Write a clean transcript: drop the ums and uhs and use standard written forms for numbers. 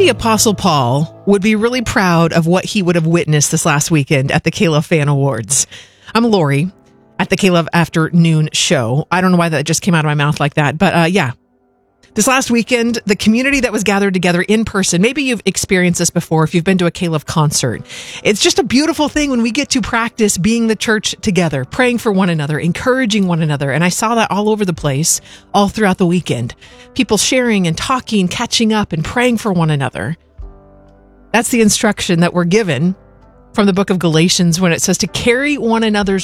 the Apostle Paul would be really proud of what he would have witnessed this last weekend at the Caleb Fan Awards. I'm Lori at the Caleb Afternoon Show. I don't know why that just came out of my mouth like that, but yeah. This last weekend, the community that was gathered together in person, maybe you've experienced this before if you've been to a Caleb concert. It's just a beautiful thing when we get to practice being the church together, praying for one another, encouraging one another. And I saw that all over the place, all throughout the weekend. People sharing and talking, catching up and praying for one another. That's the instruction that we're given from the book of Galatians when it says to carry one another's